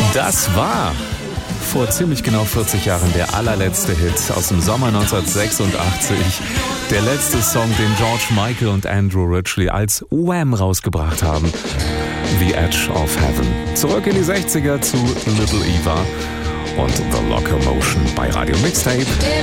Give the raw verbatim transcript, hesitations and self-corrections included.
Das war vor ziemlich genau vierzig Jahren der allerletzte Hit aus dem Sommer neunzehnhundertsechsundachtzig. Der letzte Song, den George Michael und Andrew Ridgeley als Wham rausgebracht haben. The Edge of Heaven. Zurück in die sechziger zu Little Eva und The Locomotion bei Radio Mixtape.